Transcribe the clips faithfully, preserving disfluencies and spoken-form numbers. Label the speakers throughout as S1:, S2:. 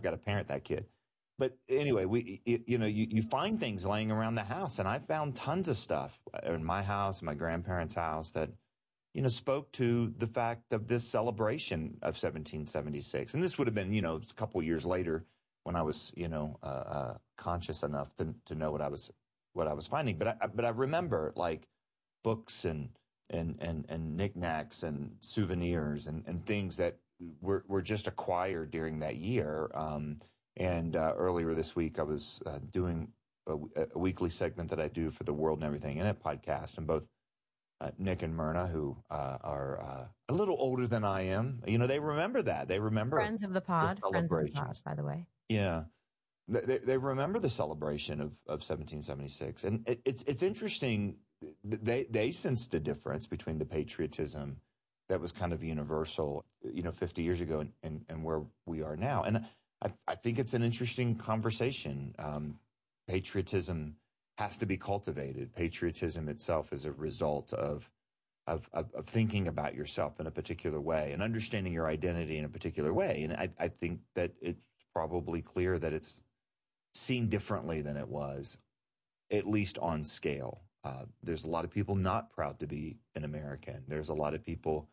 S1: I've got to parent that kid. But anyway, we, it, you know, you, you find things laying around the house, and I found tons of stuff in my house, my grandparents' house that, you know, spoke to the fact of this celebration of seventeen seventy-six. And this would have been, you know, a couple of years later when I was, you know, uh, uh, conscious enough to, to know what I was, what I was finding. But I, but I remember like books and, and, and, and knickknacks and souvenirs and, and things that were, were just acquired during that year. Um, And uh, earlier this week, I was uh, doing a, a weekly segment that I do for the World and Everything in It podcast. And both uh, Nick and Myrna, who uh, are uh, a little older than I am, you know, they remember that. They remember
S2: Friends of the pod.
S1: the
S2: Friends of the pod, by the way.
S1: Yeah. They, they remember the celebration of, of seventeen seventy-six. And it, it's it's interesting. They, they sensed a difference between the patriotism that was kind of universal, you know, fifty years ago and, and, and where we are now. And I, I think it's an interesting conversation. Um, patriotism has to be cultivated. Patriotism itself is a result of, of, of, of thinking about yourself in a particular way and understanding your identity in a particular way. And I, I think that it's probably clear that it's seen differently than it was, at least on scale. Uh, there's a lot of people not proud to be an American. There's a lot of people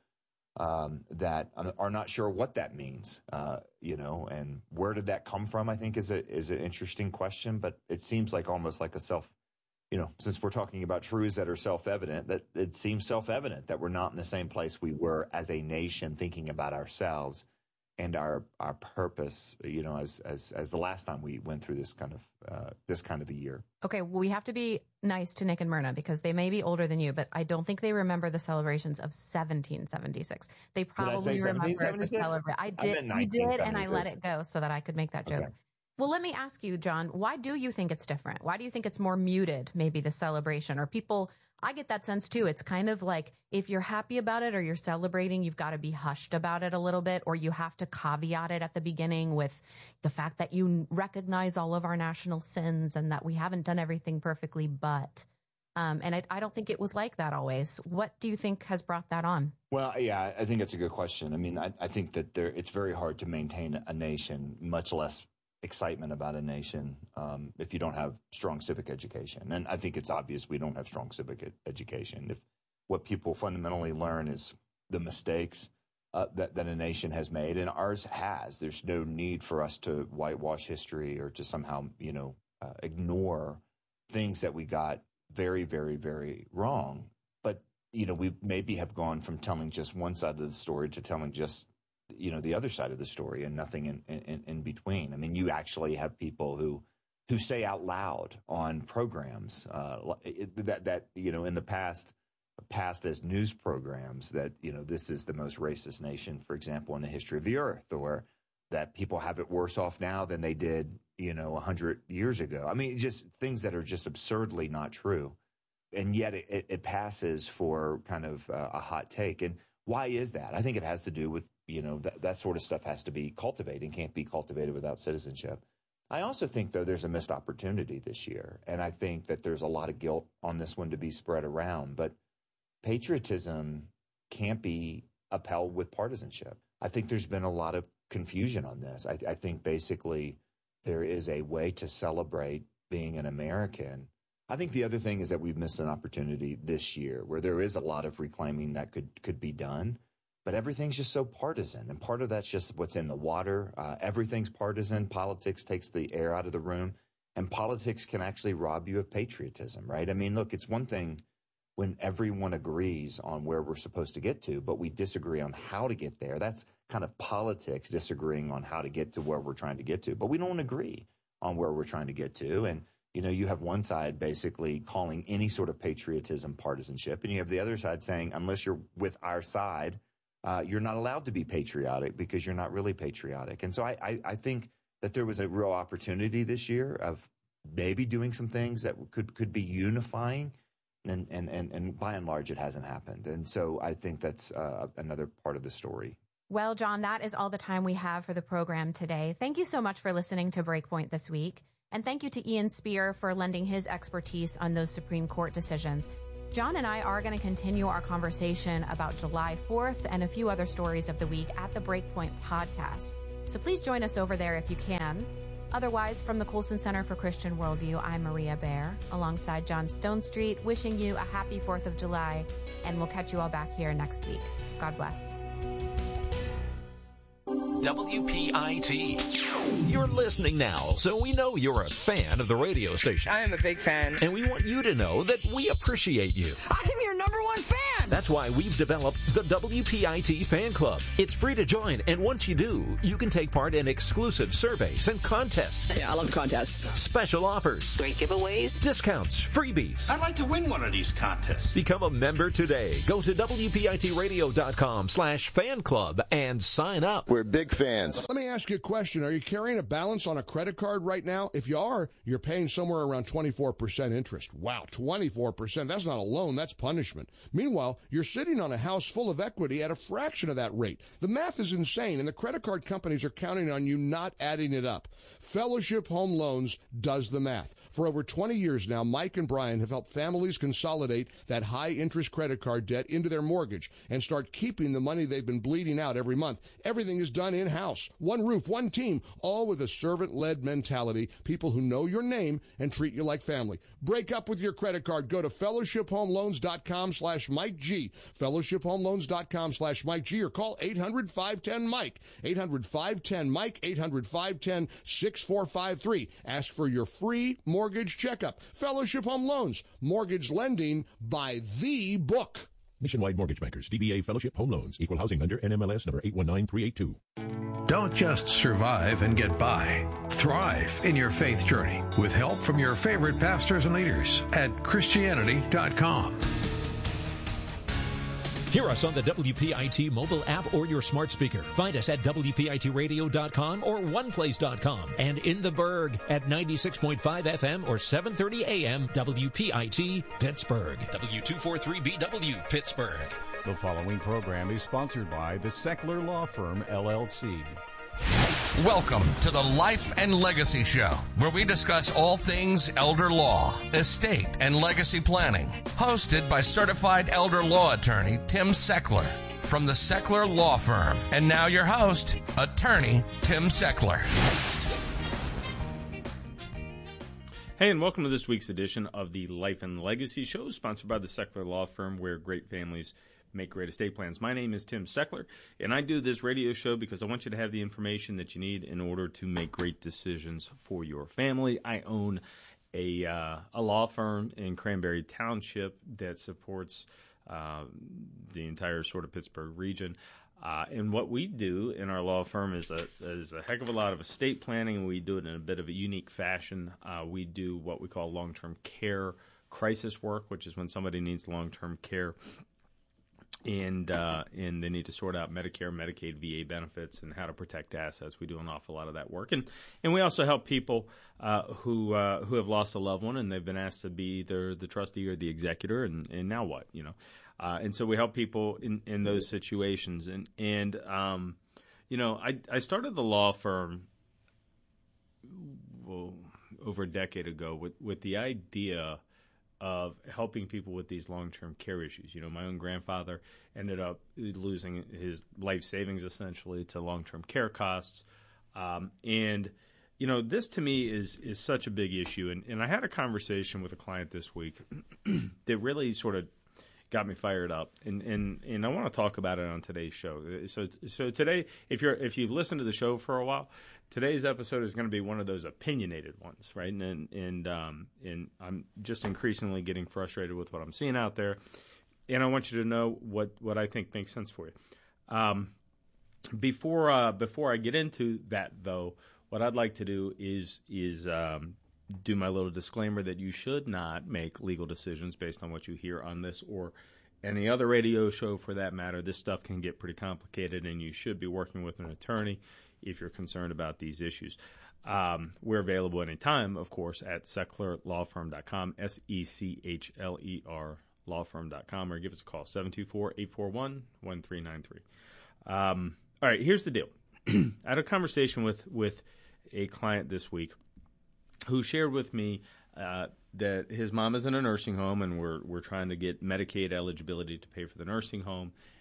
S1: Um, that are not sure what that means, uh, you know, and where did that come from? I think is a, is an interesting question, but it seems like almost like a self, you know, since we're talking about truths that are self-evident, that it seems self-evident that we're not in the same place we were as a nation thinking about ourselves and our, our purpose, you know, as, as, as the last time we went through this kind of, uh, this kind of a year.
S2: Okay. Well, we have to be nice to Nick and Myrna because they may be older than you, but I don't think they remember the celebrations of seventeen seventy-six. They probably remember the celebration. I did, you did, and I let it go so that I could make that joke. Okay. Well, let me ask you, John, why do you think it's different? Why do you think it's more muted, maybe the celebration? Or people, I get that sense too. It's kind of like if you're happy about it or you're celebrating, you've got to be hushed about it a little bit, or you have to caveat it at the beginning with the fact that you recognize all of our national sins and that we haven't done everything perfectly, but, um, and I, I don't think it was like that always. What do you think has brought that on?
S1: Well, yeah, I think it's a good question. I mean, I, I think that there, it's very hard to maintain a nation, much less excitement about a nation, um, if you don't have strong civic education. And I think it's obvious we don't have strong civic ed- education. If what people fundamentally learn is the mistakes uh, that, that a nation has made, and ours has, there's no need for us to whitewash history or to somehow, you know, uh, ignore things that we got very, very, very wrong. But, you know, we maybe have gone from telling just one side of the story to telling just you know, the other side of the story and nothing in, in, in between. I mean, you actually have people who, who say out loud on programs, uh, that, that, you know, in the past, passed as news programs that, you know, this is the most racist nation, for example, in the history of the earth, or that people have it worse off now than they did, you know, a hundred years ago. I mean, just things that are just absurdly not true. And yet it, it passes for kind of uh, a hot take. And why is that? I think it has to do with, you know, that, that sort of stuff has to be cultivated and can't be cultivated without citizenship. I also think, though, there's a missed opportunity this year. And I think that there's a lot of guilt on this one to be spread around. But patriotism can't be upheld with partisanship. I think there's been a lot of confusion on this. I, I think basically there is a way to celebrate being an American. I think the other thing is that we've missed an opportunity this year where there is a lot of reclaiming that could, could be done. But everything's just so partisan, and part of that's just what's in the water. Uh, everything's partisan. Politics takes the air out of the room, and politics can actually rob you of patriotism, right? I mean, look, it's one thing when everyone agrees on where we're supposed to get to, but we disagree on how to get there. That's kind of politics, disagreeing on how to get to where we're trying to get to, but we don't agree on where we're trying to get to. And, you know, you have one side basically calling any sort of patriotism partisanship, and you have the other side saying, unless you're with our side, Uh, you're not allowed to be patriotic because you're not really patriotic. And so I, I, I think that there was a real opportunity this year of maybe doing some things that could, could be unifying. And, and, and, and by and large, it hasn't happened. And so I think that's uh, another part of the story.
S2: Well, John, that is all the time we have for the program today. Thank you so much for listening to Breakpoint this week. And thank you to Ian Spear for lending his expertise on those Supreme Court decisions. John and I are going to continue our conversation about July fourth and a few other stories of the week at the Breakpoint podcast. So please join us over there if you can. Otherwise, from the Colson Center for Christian Worldview, I'm Maria Bear, alongside John Stone Street, wishing you a happy fourth of July, and we'll catch you all back here next week. God bless.
S3: W P I T. You're listening now, so we know you're a fan of the radio station.
S4: I am a big fan.
S3: And we want you to know that we appreciate you.
S4: I'm your number one fan!
S3: That's why we've developed the W P I T Fan Club. It's free to join, and once you do, you can take part in exclusive surveys and contests.
S4: Yeah, I love contests.
S3: Special offers.
S4: Great giveaways.
S3: Discounts. Freebies.
S5: I'd like to win one of these contests.
S3: Become a member today. Go to W P I T radio dot com slash fan club and sign up.
S6: We're big fans.
S7: Let me ask you a question. Are you carrying a balance on a credit card right now? If you are, you're paying somewhere around twenty-four percent interest. Wow, twenty-four percent. That's not a loan, that's punishment. Meanwhile, you're sitting on a house full of equity at a fraction of that rate. The math is insane, and the credit card companies are counting on you not adding it up. Fellowship Home Loans does the math. For over twenty years now, Mike and Brian have helped families consolidate that high-interest credit card debt into their mortgage and start keeping the money they've been bleeding out every month. Everything is done in-house. One roof, one team, all with a servant-led mentality, people who know your name and treat you like family. Break up with your credit card. Go to fellowship home loans dot com slash Mike G, fellowship home loans dot com slash Mike G, or call eight hundred, five one zero, Mike, eight hundred, five one zero, Mike, eight hundred, five one zero, six four five three. Ask for your free mortgage checkup. Fellowship Home Loans, mortgage lending by the book.
S8: Nationwide Mortgage Bankers, D B A Fellowship Home Loans, Equal Housing Lender, N M L S number eight one nine three eight two.
S9: Don't just survive and get by. Thrive in your faith journey with help from your favorite pastors and leaders at Christianity dot com.
S3: Hear us on the W P I T mobile app or your smart speaker. Find us at W P I T radio dot com or one place dot com. And in the Berg at ninety-six point five F M or seven thirty A M W P I T Pittsburgh. W two forty-three B W Pittsburgh.
S10: The following program is sponsored by the Seckler Law Firm, L L C.
S11: Welcome to the Life and Legacy Show, where we discuss all things elder law, estate, and legacy planning. Hosted by certified elder law attorney Tim Seckler from the Seckler Law Firm. And now your host, attorney Tim Seckler.
S12: Hey, and welcome to this week's edition of the Life and Legacy Show, sponsored by the Seckler Law Firm, where great families make great estate plans. My name is Tim Seckler, and I do this radio show because I want you to have the information that you need in order to make great decisions for your family. I own a uh, a law firm in Cranberry Township that supports uh, the entire sort of Pittsburgh region. Uh, and what we do in our law firm is a, is a heck of a lot of estate planning, and we do it in a bit of a unique fashion. Uh, we do what we call long-term care crisis work, which is when somebody needs long-term care and uh, and they need to sort out Medicare, Medicaid, V A benefits, and how to protect assets. We do an awful lot of that work, and and we also help people uh, who uh, who have lost a loved one and they've been asked to be either the trustee or the executor, and, and now what, you know? Uh, and so we help people in, in those situations, and and um, you know, I I started the law firm well over a decade ago with with the idea of helping people with these long-term care issues. You know, my own grandfather ended up losing his life savings essentially to long-term care costs. Um, and, you know, this to me is is such a big issue. And, and I had a conversation with a client this week that really sort of got me fired up. And, and, and I want to talk about it on today's show. So so today, if you're if you've listened to the show for a while, today's episode is going to be one of those opinionated ones, right? And and um, and I'm just increasingly getting frustrated with what I'm seeing out there, and I want you to know what, what I think makes sense for you. Um, before uh, before I get into that, though, what I'd like to do is is um, do my little disclaimer that you should not make legal decisions based on what you hear on this or any other radio show for that matter. This stuff can get pretty complicated, and you should be working with an attorney if you're concerned about these issues. Um, we're available anytime, of course, at seckler law firm dot com, S E C H L E R law firm dot com, or give us a call, seven two four, eight four one, one three nine three. Um, all right, here's the deal. I had a conversation with, with a client this week who shared with me uh, that his mom is in a nursing home, and we're we're trying to get Medicaid eligibility to pay for the nursing home.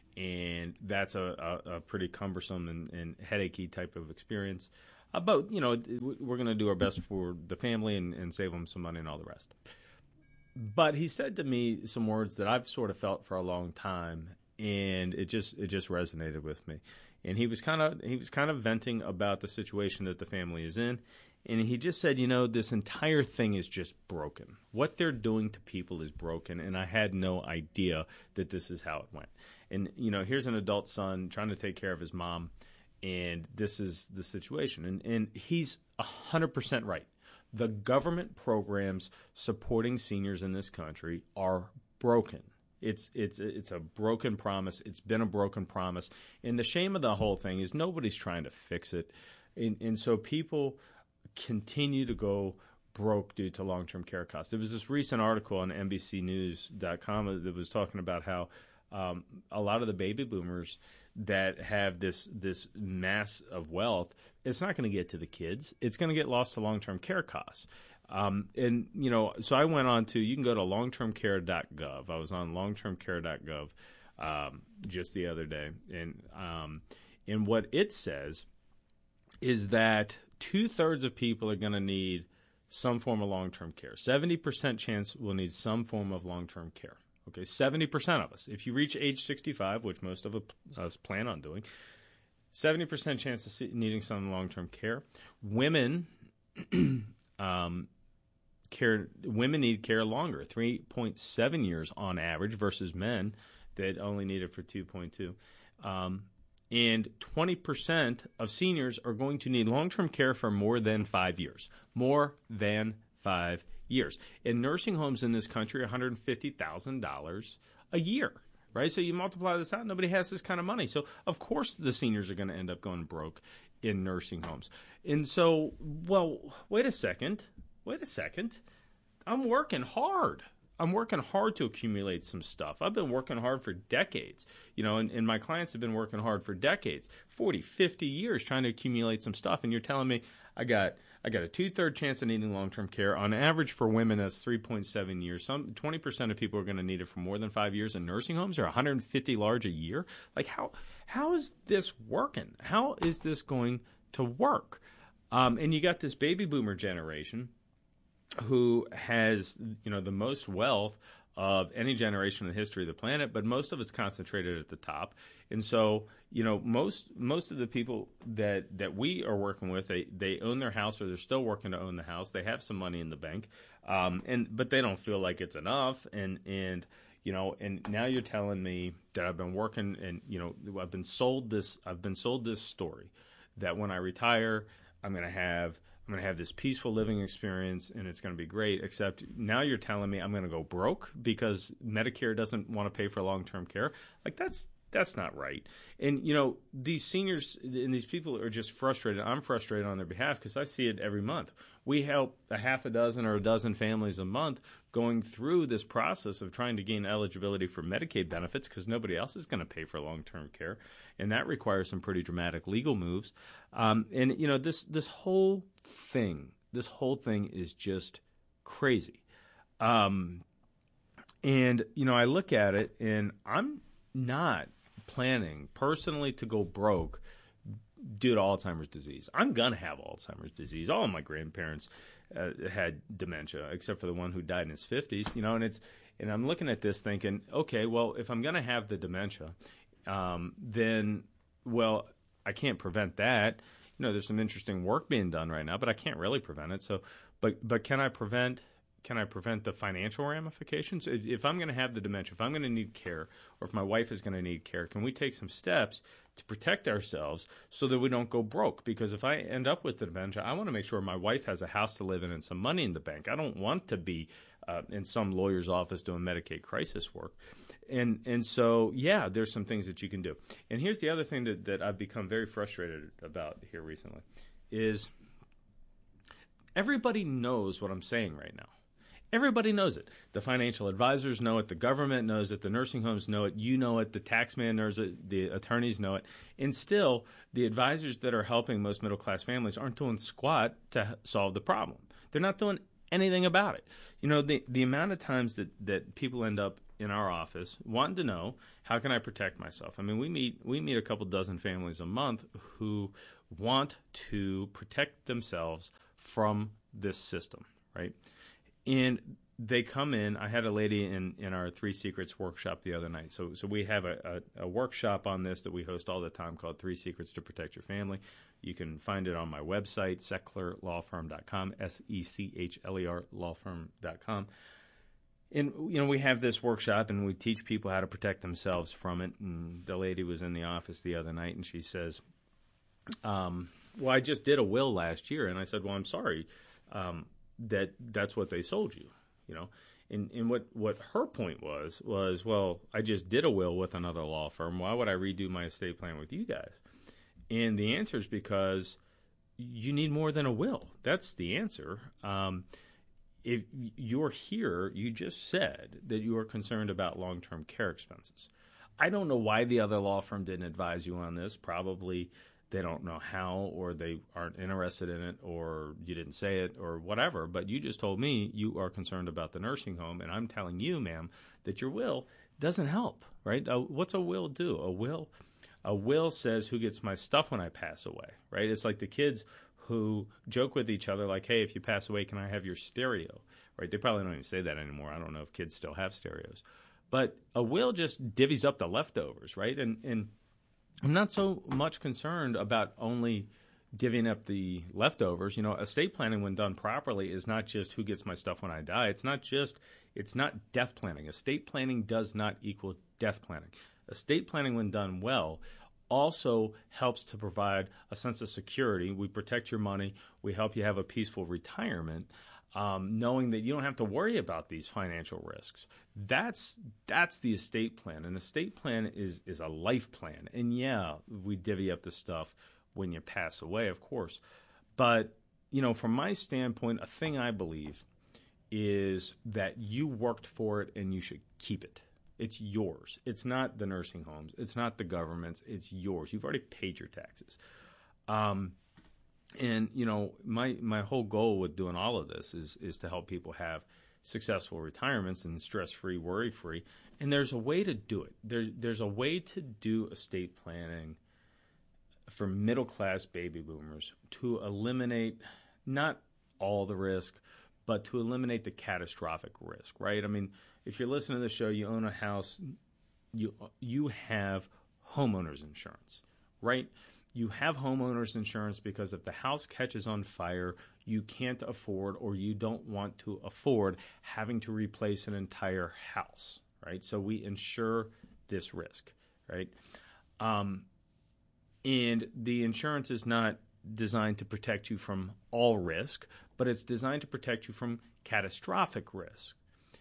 S12: and that's a, a, a pretty cumbersome and, and headachy type of experience. Uh, but, you know, we're going to do our best for the family and, and save them some money and all the rest. But he said to me some words that I've sort of felt for a long time, and it just it just resonated with me. And he was kind of he was kind of venting about the situation that the family is in, and he just said, you know, this entire thing is just broken. What they're doing to people is broken, and I had no idea that this is how it went. And, you know, here's an adult son trying to take care of his mom, and this is the situation. And, and he's one hundred percent right. The government programs supporting seniors in this country are broken. It's it's it's a broken promise. It's been a broken promise. And the shame of the whole thing is nobody's trying to fix it. And, and so people continue to go broke due to long-term care costs. There was this recent article on N B C News dot com that was talking about how um, a lot of the baby boomers that have this this mass of wealth, it's not going to get to the kids. It's going to get lost to long-term care costs. Um, and, you know, so I went on to, you can go to long term care dot gov. I was on long term care dot gov um, just the other day. And, um, and what it says is that two-thirds of people are going to need some form of long-term care. seventy percent chance we'll need some form of long-term care. Okay, seventy percent of us. If you reach age sixty-five, which most of us plan on doing, seventy percent chance of needing some long-term care. Women... um, Care women need care longer, three point seven years on average, versus men that only need it for two point two. Um, and twenty percent of seniors are going to need long-term care for more than five years. More than five years. In nursing homes in this country, one hundred fifty thousand dollars a year, right? So you multiply this out, nobody has this kind of money. So, of course, the seniors are going to end up going broke in nursing homes. And so, well, wait a second. Wait a second. I'm working hard. I'm working hard to accumulate some stuff. I've been working hard for decades, you know, and, and my clients have been working hard for decades, forty, fifty years trying to accumulate some stuff. And you're telling me I got I got a two-third chance of needing long-term care. On average for women, that's three point seven years. Some twenty percent of people are going to need it for more than five years. And nursing homes are one hundred fifty large a year. Like, how how is this working? How is this going to work? Um, and you got this baby boomer generation who has, you know, the most wealth of any generation in the history of the planet, but most of it's concentrated at the top. And so, you know, most most of the people that, that we are working with, they, they own their house, or they're still working to own the house. They have some money in the bank, um, and but they don't feel like it's enough. And and you know, and now you're telling me that I've been working, and you know, I've been sold this. I've been sold this story that when I retire, I'm going to have. I'm going to have this peaceful living experience, and it's going to be great, except now you're telling me I'm going to go broke because Medicare doesn't want to pay for long-term care. Like, that's that's not right. And, you know, these seniors and these people are just frustrated. I'm frustrated on their behalf because I see it every month. We help a half a dozen or a dozen families a month going through this process of trying to gain eligibility for Medicaid benefits because nobody else is going to pay for long-term care, and that requires some pretty dramatic legal moves. Um, and, you know, this this whole thing, this whole thing is just crazy. Um, and, you know, I look at it, and I'm not planning personally to go broke due to Alzheimer's disease. I'm going to have Alzheimer's disease. All of my grandparents uh, had dementia, except for the one who died in his fifties, you know, and it's, and I'm looking at this thinking, okay, well, if I'm going to have the dementia, um, then, well, I can't prevent that. You know, there's some interesting work being done right now, but I can't really prevent it. So, but, but can I prevent, can I prevent the financial ramifications? If I'm going to have the dementia, if I'm going to need care, or if my wife is going to need care, can we take some steps to protect ourselves so that we don't go broke? Because if I end up with the dementia, I want to make sure my wife has a house to live in and some money in the bank. I don't want to be uh, in some lawyer's office doing Medicaid crisis work. And and so, yeah, there's some things that you can do. And here's the other thing that, that I've become very frustrated about here recently is everybody knows what I'm saying right now. Everybody knows it. The financial advisors know it. The government knows it. The nursing homes know it. You know it. The taxman knows it. The attorneys know it. And still, the advisors that are helping most middle-class families aren't doing squat to solve the problem. They're not doing anything about it. You know, the the amount of times that, that people end up in our office wanting to know, how can I protect myself? I mean, we meet we meet a couple dozen families a month who want to protect themselves from this system, right? And they come in. I had a lady in, in our Three Secrets workshop the other night. So so we have a, a, a workshop on this that we host all the time called Three Secrets to Protect Your Family. You can find it on my website, sechler law firm dot com, S E C H L E R law firm dot com. And, you know, we have this workshop, and we teach people how to protect themselves from it. And the lady was in the office the other night, and she says, um, well, I just did a will last year. And I said, well, I'm sorry um, that that's what they sold you. You know, and, and what, what her point was, was, well, I just did a will with another law firm. Why would I redo my estate plan with you guys? And the answer is because you need more than a will. That's the answer. Um, if you're here, you just said that you are concerned about long-term care expenses. I don't know why the other law firm didn't advise you on this. Probably they don't know how, or they aren't interested in it, or you didn't say it, or whatever. But you just told me you are concerned about the nursing home, and I'm telling you, ma'am, that your will doesn't help, right? Uh, what's a will do? A will, a will says who gets my stuff when I pass away, right? It's like the kids who joke with each other like, hey, if you pass away, can I have your stereo, right? They probably don't even say that anymore. I don't know if kids still have stereos. But a will just divvies up the leftovers, right? And and I'm not so much concerned about only divvying up the leftovers. You know, estate planning, when done properly, is not just who gets my stuff when I die. It's not just, it's not death planning. Estate planning does not equal death planning. Estate planning, when done well, also helps to provide a sense of security. We protect your money. We help you have a peaceful retirement, um, knowing that you don't have to worry about these financial risks. That's that's the estate plan. An estate plan is is a life plan. And yeah, we divvy up the stuff when you pass away, of course. But, you know, from my standpoint, a thing I believe is that you worked for it and you should keep it. It's yours. It's not the nursing homes. It's not the government's. It's yours. You've already paid your taxes. Um, and, you know, my my whole goal with doing all of this is is to help people have successful retirements and stress-free, worry-free. And there's a way to do it. There, there's a way to do estate planning for middle-class baby boomers to eliminate not all the risk, but to eliminate the catastrophic risk, right? I mean, if you're listening to the show, you own a house, you you have homeowners insurance, right? You have homeowners insurance because if the house catches on fire, you can't afford, or you don't want to afford, having to replace an entire house, right? So we insure this risk, right? Um, and the insurance is not designed to protect you from all risk, but it's designed to protect you from catastrophic risk.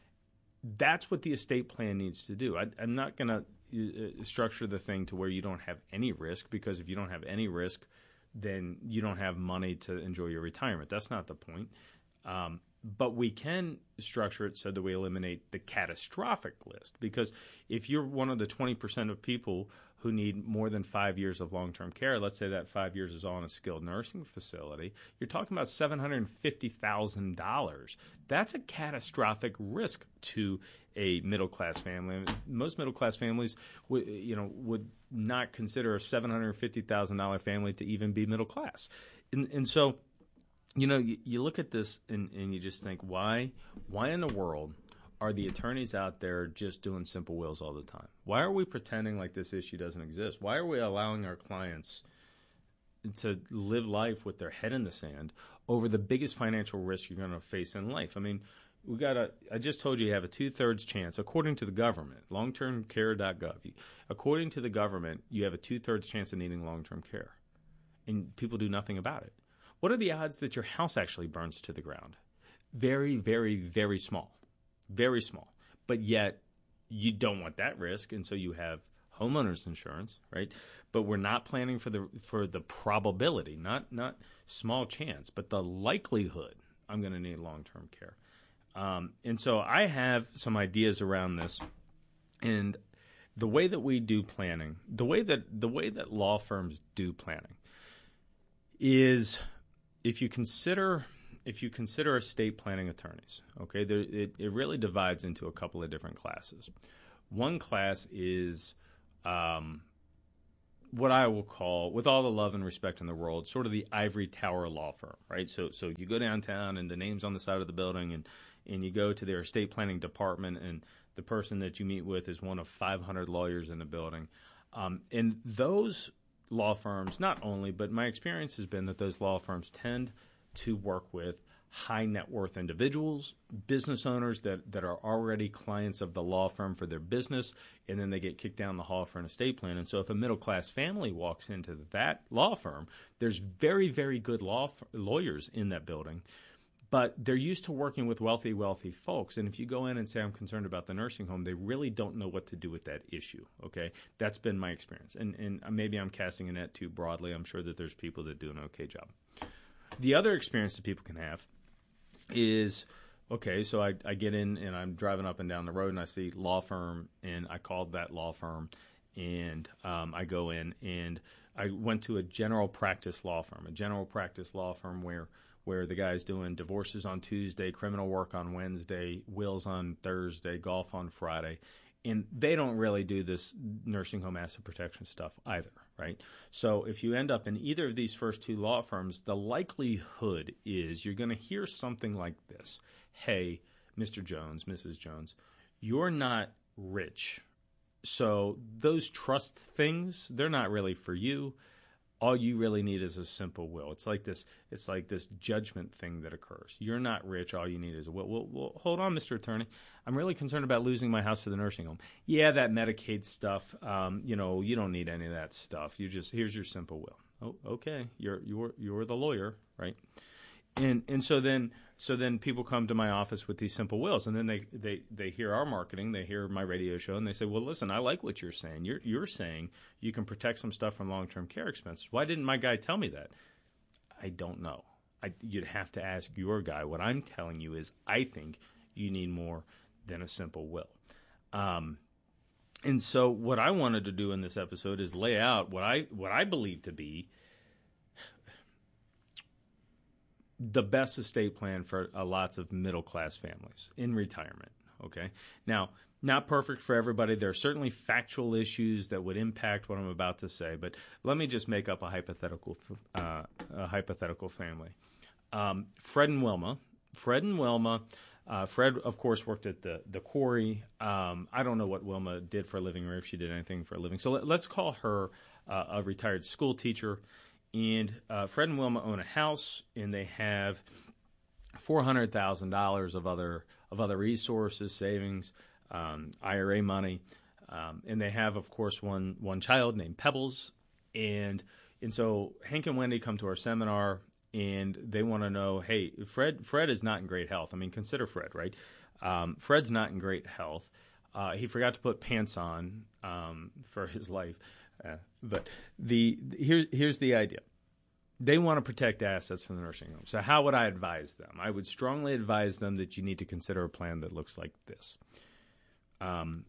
S12: That's what the estate plan needs to do. I, I'm not going to uh, structure the thing to where you don't have any risk, because if you don't have any risk, then you don't have money to enjoy your retirement. That's not the point. Um, but we can structure it so that we eliminate the catastrophic list, because if you're one of the twenty percent of people who need more than five years of long-term care, let's say that five years is all in a skilled nursing facility, you're talking about seven hundred fifty thousand dollars. That's a catastrophic risk to a middle-class family. Most middle-class families would, you know, would not consider a seven hundred fifty thousand dollars family to even be middle class. And, and so, you know, you, you look at this and, and you just think, why, why in the world are the attorneys out there just doing simple wills all the time? Why are we pretending like this issue doesn't exist? Why are we allowing our clients to live life with their head in the sand over the biggest financial risk you're going to face in life? I mean, we got a, I just told you you have a two-thirds chance, according to the government, long term care dot gov. According to the government, you have a two-thirds chance of needing long-term care, and people do nothing about it. What are the odds that your house actually burns to the ground? Very, very, very small. Very small. But yet you don't want that risk, and so you have homeowners insurance, right? But we're not planning for the for the probability, not not small chance, but the likelihood I'm going to need long-term care. Um, and so I have some ideas around this, and the way that we do planning, the way that the way that law firms do planning is, if you consider if you consider estate planning attorneys, okay, there, it, it really divides into a couple of different classes. One class is um, what I will call, with all the love and respect in the world, sort of the ivory tower law firm, right? So so you go downtown and the name's on the side of the building, and, and you go to their estate planning department, and the person that you meet with is one of five hundred lawyers in the building. Um, and those law firms, not only, but my experience has been that those law firms tend to work with high net worth individuals, business owners that, that are already clients of the law firm for their business, and then they get kicked down the hall for an estate plan. And so if a middle class family walks into that law firm, there's very, very good law lawyers in that building, but they're used to working with wealthy, wealthy folks. And if you go in and say, I'm concerned about the nursing home, they really don't know what to do with that issue, okay? That's been my experience. And, and maybe I'm casting a net too broadly. I'm sure that there's people that do an okay job. The other experience that people can have is, okay, so I, I get in and I'm driving up and down the road and I see law firm, and I called that law firm, and um, I go in and I went to a general practice law firm, a general practice law firm where where the guy's doing divorces on Tuesday, criminal work on Wednesday, wills on Thursday, golf on Friday. And they don't really do this nursing home asset protection stuff either, right? So if you end up in either of these first two law firms, the likelihood is you're going to hear something like this. Hey, Mister Jones, Missus Jones, you're not rich. So those trust things, they're not really for you. All you really need is a simple will. It's like this. It's like this judgment thing that occurs. You're not rich. All you need is a will. Well, well, hold on, Mister Attorney. I'm really concerned about losing my house to the nursing home. Yeah, that Medicaid stuff. Um, you know, you don't need any of that stuff. You just here's your simple will. Oh, okay. You're you're you're the lawyer, right? And and so then so then people come to my office with these simple wills, and then they, they, they hear our marketing, they hear my radio show, and they say, well, listen, I like what you're saying. You're you're saying you can protect some stuff from long-term care expenses. Why didn't my guy tell me that? I don't know. I, you'd have to ask your guy. What I'm telling you is I think you need more than a simple will. Um, and so what I wanted to do in this episode is lay out what I what I believe to be the best estate plan for uh, lots of middle-class families in retirement, okay? Now, not perfect for everybody. There are certainly factual issues that would impact what I'm about to say, but let me just make up a hypothetical uh, a hypothetical family. Um, Fred and Wilma. Fred and Wilma. Uh, Fred, of course, worked at the, the quarry. Um, I don't know what Wilma did for a living or if she did anything for a living. So let, let's call her uh, a retired school teacher. And uh, Fred and Wilma own a house, and they have four hundred thousand dollars of other of other resources, savings, um, I R A money, um, and they have, of course, one one child named Pebbles. And and so Hank and Wendy come to our seminar, and they want to know, hey, Fred Fred is not in great health. I mean, consider Fred, right? Um, Fred's not in great health. Uh, he forgot to put pants on um, for his life. Uh, but the here's here's the idea. They want to protect assets from the nursing home. So how would I advise them? I would strongly advise them that you need to consider a plan that looks like this. Um,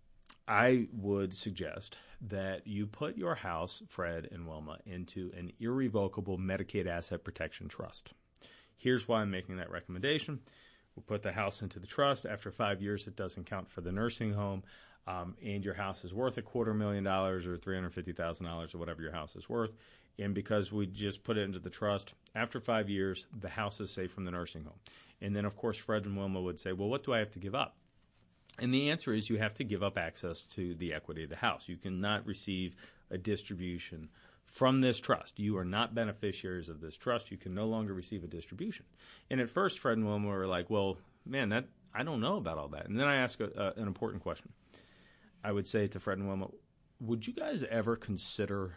S12: I would suggest that you put your house, Fred and Wilma, into an irrevocable Medicaid asset protection trust. Here's why I'm making that recommendation. We'll put the house into the trust. After five years, it doesn't count for the nursing home. Um, and your house is worth a quarter million dollars or three hundred fifty thousand dollars or whatever your house is worth. And because we just put it into the trust, after five years, the house is safe from the nursing home. And then, of course, Fred and Wilma would say, well, what do I have to give up? And the answer is you have to give up access to the equity of the house. You cannot receive a distribution from this trust. You are not beneficiaries of this trust. You can no longer receive a distribution. And at first, Fred and Wilma were like, well, man, that I don't know about all that. And then I ask a, a, an important question. I would say to Fred and Wilma, would you guys ever consider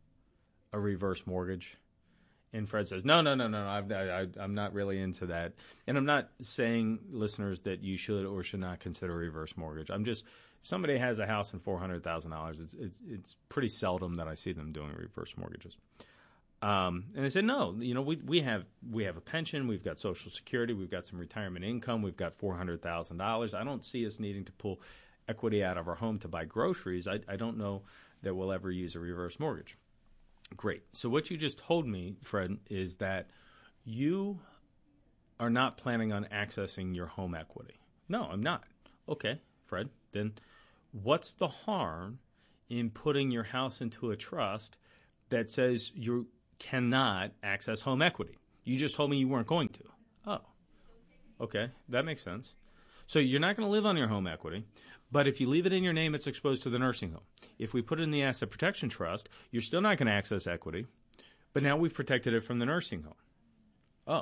S12: a reverse mortgage? And Fred says, no, no, no, no, I've, I, I'm not really into that. And I'm not saying, listeners, that you should or should not consider a reverse mortgage. I'm just, if somebody has a house and four hundred thousand dollars, it's, it's it's pretty seldom that I see them doing reverse mortgages. Um, and they said, no, you know, we we have we have a pension, we've got Social Security, we've got some retirement income, we've got four hundred thousand dollars. I don't see us needing to pull equity out of our home to buy groceries. I, I don't know that we'll ever use a reverse mortgage. Great. So what you just told me, Fred, is that you are not planning on accessing your home equity. No, I'm not. Okay, Fred, then what's the harm in putting your house into a trust that says you cannot access home equity? You just told me you weren't going to. Oh, okay, that makes sense. So you're not going to live on your home equity, but if you leave it in your name, it's exposed to the nursing home. If we put it in the asset protection trust, you're still not going to access equity, but now we've protected it from the nursing home. Oh,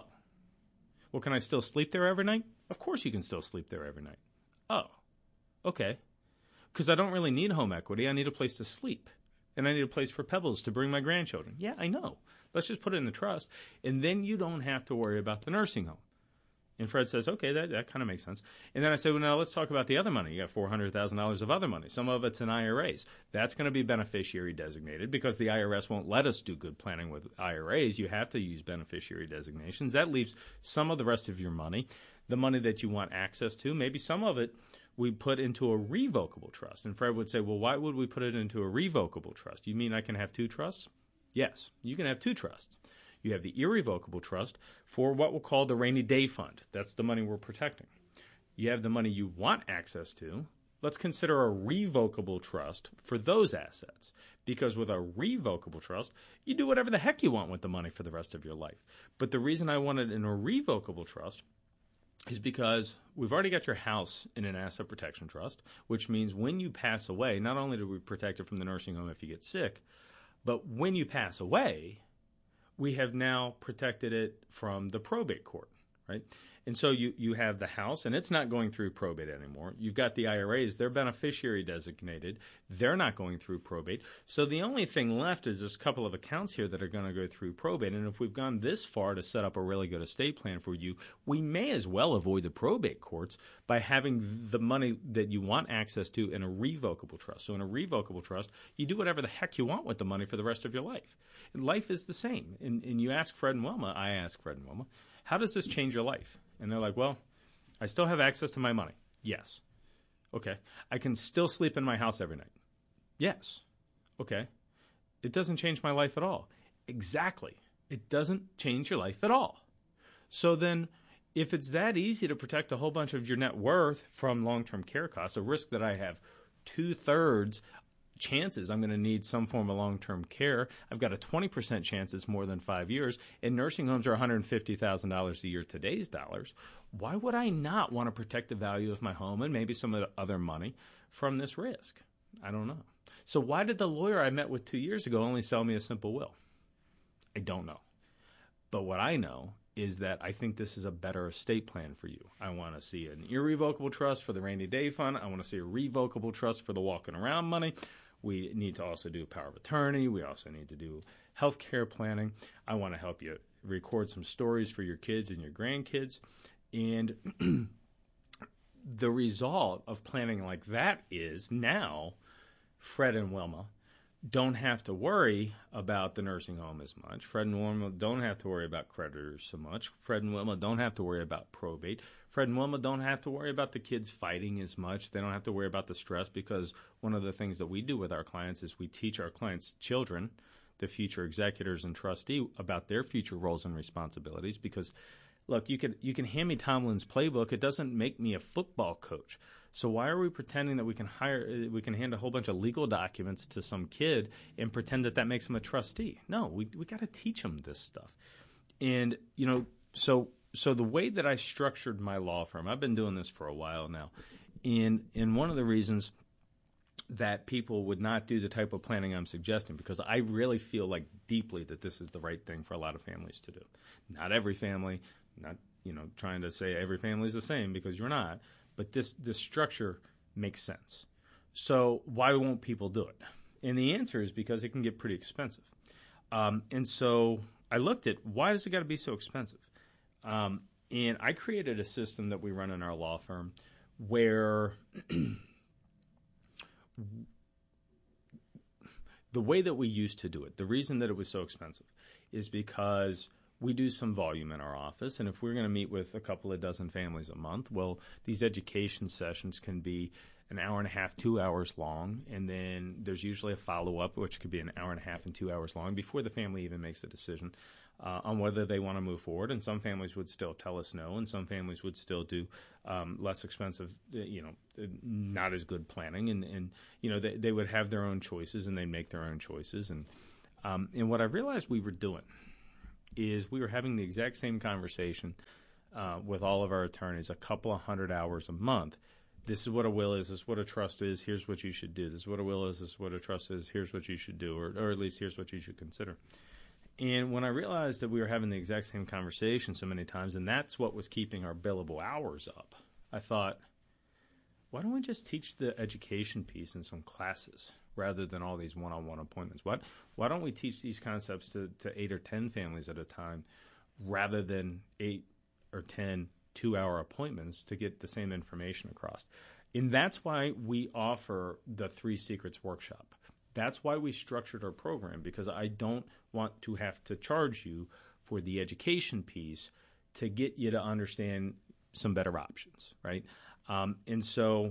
S12: well, can I still sleep there every night? Of course you can still sleep there every night. Oh, okay. Because I don't really need home equity. I need a place to sleep. And I need a place for Pebbles to bring my grandchildren. Yeah, I know. Let's just put it in the trust. And then you don't have to worry about the nursing home. And Fred says, okay, that, that kind of makes sense. And then I say, well, now let's talk about the other money. You got four hundred thousand dollars of other money. Some of it's in I R As. That's going to be beneficiary designated because the I R S won't let us do good planning with I R As. You have to use beneficiary designations. That leaves some of the rest of your money, the money that you want access to. Maybe some of it we put into a revocable trust. And Fred would say, well, why would we put it into a revocable trust? You mean I can have two trusts? Yes, you can have two trusts. You have the irrevocable trust for what we'll call the rainy day fund. That's the money we're protecting. You have the money you want access to. Let's consider a revocable trust for those assets. Because with a revocable trust, you do whatever the heck you want with the money for the rest of your life. But the reason I want it in a revocable trust is because we've already got your house in an asset protection trust, which means when you pass away, not only do we protect it from the nursing home if you get sick, but when you pass away, we have now protected it from the probate court, right? And so you, you have the house, and it's not going through probate anymore. You've got the I R As. They're beneficiary designated. They're not going through probate. So the only thing left is this couple of accounts here that are going to go through probate. And if we've gone this far to set up a really good estate plan for you, we may as well avoid the probate courts by having the money that you want access to in a revocable trust. So in a revocable trust, you do whatever the heck you want with the money for the rest of your life. And life is the same. And, and you ask Fred and Wilma, I ask Fred and Wilma, how does this change your life? And they're like, well, I still have access to my money. Yes. Okay. I can still sleep in my house every night. Yes. Okay. It doesn't change my life at all. Exactly. It doesn't change your life at all. So then if it's that easy to protect a whole bunch of your net worth from long-term care costs, a risk that I have two-thirds chances I'm going to need some form of long-term care. I've got a twenty percent chance it's more than five years, and nursing homes are one hundred fifty thousand dollars a year today's dollars. Why would I not want to protect the value of my home and maybe some of the other money from this risk? I don't know. So why did the lawyer I met with two years ago only sell me a simple will? I don't know. But what I know is that I think this is a better estate plan for you. I want to see an irrevocable trust for the rainy day fund. I want to see a revocable trust for the walking around money. We need to also do power of attorney. We also need to do health care planning. I want to help you record some stories for your kids and your grandkids. And the result of planning like that is now Fred and Wilma don't have to worry about the nursing home as much. Fred and Wilma don't have to worry about creditors so much. Fred and Wilma don't have to worry about probate. Fred and Wilma don't have to worry about the kids fighting as much. They don't have to worry about the stress, because one of the things that we do with our clients is we teach our clients' children, the future executors and trustee, about their future roles and responsibilities. Because, look, you can, you can hand me Tomlin's playbook. It doesn't make me a football coach. So why are we pretending that we can hire, we can hand a whole bunch of legal documents to some kid and pretend that that makes him a trustee? No, we we got to teach them this stuff. And, you know, so so the way that I structured my law firm, I've been doing this for a while now, and and one of the reasons that people would not do the type of planning I'm suggesting, because I really feel like deeply that this is the right thing for a lot of families to do. Not every family, not, you know, trying to say every family is the same, because you're not. But this, this structure makes sense. So why won't people do it? And the answer is because it can get pretty expensive. Um, and so I looked at, why does it got to be so expensive? Um, and I created a system that we run in our law firm where the way that we used to do it, the reason that it was so expensive is because we do some volume in our office, and if we're going to meet with a couple of dozen families a month, well, these education sessions can be an hour and a half, two hours long, and then there's usually a follow-up, which could be an hour and a half and two hours long before the family even makes a decision uh, on whether they want to move forward. And some families would still tell us no, and some families would still do um, less expensive, you know, not as good planning. And, and you know, they, they would have their own choices, and they'd make their own choices. And, um, and what I realized we were doing is we were having the exact same conversation uh, with all of our attorneys, a couple of hundred hours a month. This is what a will is. This is what a trust is. Here's what you should do. This is what a will is. This is what a trust is. Here's what you should do, or, or at least here's what you should consider. And when I realized that we were having the exact same conversation so many times, and that's what was keeping our billable hours up, I thought, why don't we just teach the education piece in some classes rather than all these one-on-one appointments? What? Why don't we teach these concepts to, to eight or ten families at a time rather than eight or ten two-hour appointments to get the same information across? And that's why we offer the Three Secrets Workshop. That's why we structured our program, because I don't want to have to charge you for the education piece to get you to understand some better options, right? Um, and so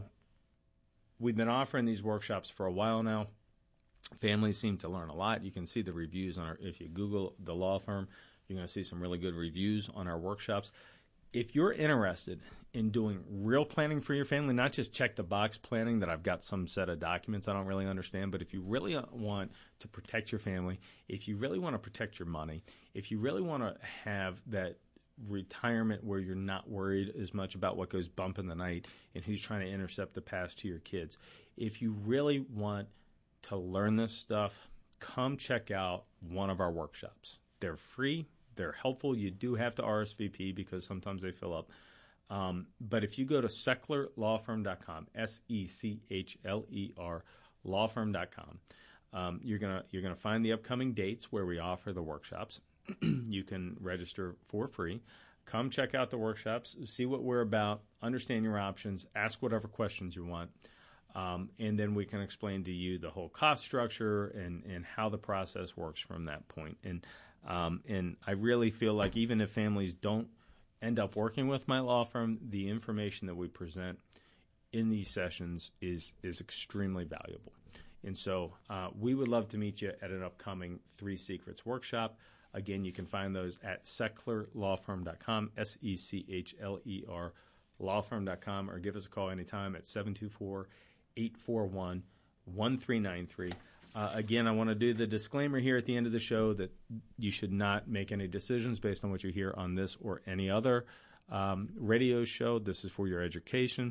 S12: we've been offering these workshops for a while now. Families seem to learn a lot. You can see the reviews on our, if you Google the law firm, you're going to see some really good reviews on our workshops. If you're interested in doing real planning for your family, not just check the box planning that I've got some set of documents I don't really understand, but if you really want to protect your family, if you really want to protect your money, if you really want to have that retirement where you're not worried as much about what goes bump in the night and who's trying to intercept the past to your kids, if you really want to learn this stuff, come check out one of our workshops. They're free. They're helpful. You do have to R S V P because sometimes they fill up. Um, but if you go to sechler law firm dot com, S E C H L E R, law firm dot com, um, you're gonna you're gonna find the upcoming dates where we offer the workshops. You can register for free. Come check out the workshops, see what we're about, understand your options, ask whatever questions you want, um, and then we can explain to you the whole cost structure and and how the process works from that point. And Um, and I really feel like even if families don't end up working with my law firm, the information that we present in these sessions is is extremely valuable. And so uh, we would love to meet you at an upcoming Three Secrets workshop. Again, you can find those at sechler law firm dot com, S E C H L E R, law firm dot com, or give us a call anytime at seven two four, eight four one, one three nine three. Uh, again, I want to do the disclaimer here at the end of the show that you should not make any decisions based on what you hear on this or any other um, radio show. This is for your education.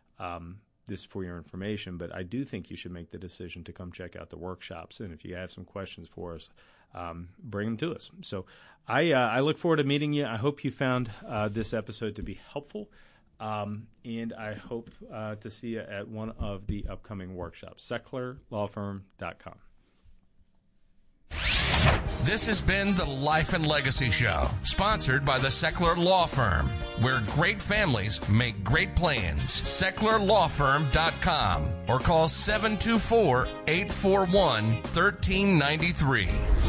S12: Um, this is for your information. But I do think you should make the decision to come check out the workshops. And if you have some questions for us, um, bring them to us. So I, uh, I look forward to meeting you. I hope you found uh, this episode to be helpful. Um, and I hope uh, to see you at one of the upcoming workshops, sechler law firm dot com.
S11: This has been the Life and Legacy Show, sponsored by the Sechler Law Firm, where great families make great plans. sechler law firm dot com or call seven two four, eight four one, one three nine three.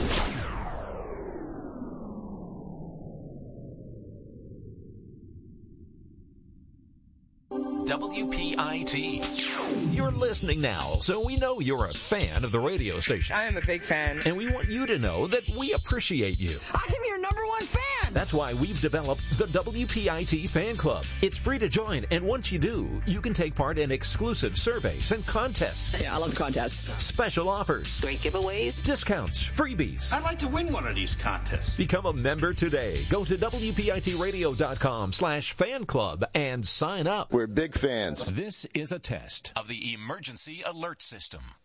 S3: W P I T. You're listening now, so we know you're a fan of the radio station.
S4: I am a big fan.
S3: And we want you to know that we appreciate you.
S4: I am your number one fan.
S3: That's why we've developed the W P I T Fan Club. It's free to join, and once you do, you can take part in exclusive surveys and contests.
S4: Yeah, I love contests.
S3: Special offers.
S4: Great giveaways.
S3: Discounts. Freebies.
S5: I'd like to win one of these contests.
S3: Become a member today. Go to W P I T radio dot com slash fan club and sign up.
S6: We're big fans.
S3: This is a test of the emergency alert system.